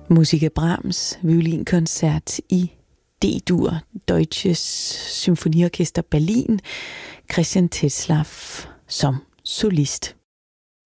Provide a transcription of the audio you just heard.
Musik Brahms violinkoncert i D-dur, Deutsches Symfoniorchester Berlin, Christian Tetzlaff som solist.